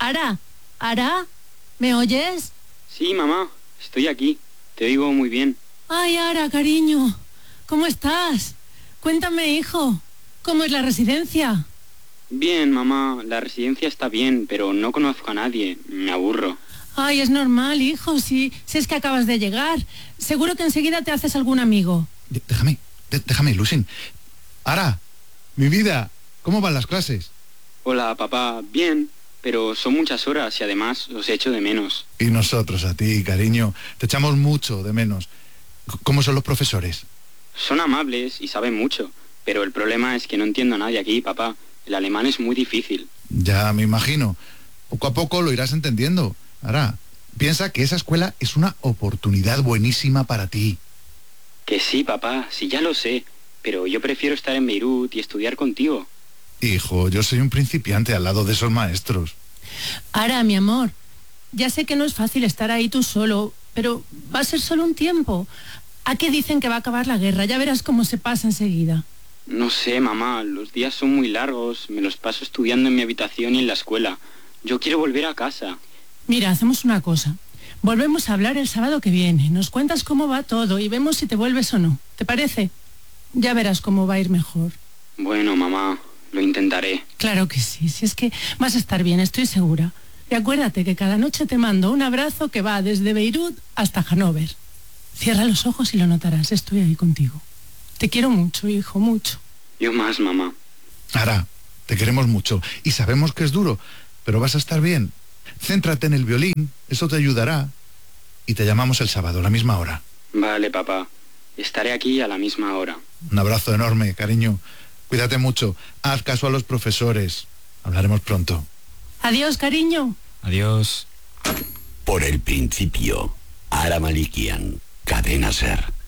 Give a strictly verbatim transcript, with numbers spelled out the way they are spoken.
Ara, Ara, ¿me oyes? Sí, mamá, estoy aquí. Te oigo muy bien. Ay, Ara, cariño, ¿cómo estás? Cuéntame, hijo, ¿cómo es la residencia? Bien, mamá, la residencia está bien, pero no conozco a nadie. Me aburro. Ay, es normal, hijo, si, si es que acabas de llegar. Seguro que enseguida te haces algún amigo. D- déjame, d- déjame, Lucín. Ara, mi vida, ¿cómo van las clases? Hola, papá, bien, pero son muchas horas y además os echo de menos. Y nosotros a ti, cariño, te echamos mucho de menos. C- ¿Cómo son los profesores? Son amables y saben mucho, pero el problema es que no entiendo a nadie aquí, papá. El alemán es muy difícil. Ya me imagino. Poco a poco lo irás entendiendo. Ara, piensa que esa escuela es una oportunidad buenísima para ti. Que sí, papá, sí ya lo sé, pero yo prefiero estar en Beirut y estudiar contigo. Hijo, yo soy un principiante al lado de esos maestros. Ara, mi amor, ya sé que no es fácil estar ahí tú solo, pero va a ser solo un tiempo. ¿A qué dicen que va a acabar la guerra? Ya verás cómo se pasa enseguida. No sé, mamá, los días son muy largos, me los paso estudiando en mi habitación y en la escuela. Yo quiero volver a casa. Mira, hacemos una cosa. Volvemos a hablar el sábado que viene. Nos cuentas cómo va todo y vemos si te vuelves o no. ¿Te parece? Ya verás cómo va a ir mejor. Bueno, mamá, lo intentaré. Claro que sí, si es que vas a estar bien, estoy segura. Y acuérdate que cada noche te mando un abrazo que va desde Beirut hasta Hannover. Cierra los ojos y lo notarás, estoy ahí contigo. Te quiero mucho, hijo, mucho. Yo más, mamá. Ara, te queremos mucho y sabemos que es duro, pero vas a estar bien. Céntrate en el violín, eso te ayudará. Y te llamamos el sábado, a la misma hora. Vale, papá. Estaré aquí a la misma hora. Un abrazo enorme, cariño. Cuídate mucho. Haz caso a los profesores. Hablaremos pronto. Adiós, cariño. Adiós. Por el principio, Ara Malikian, Cadena Ser.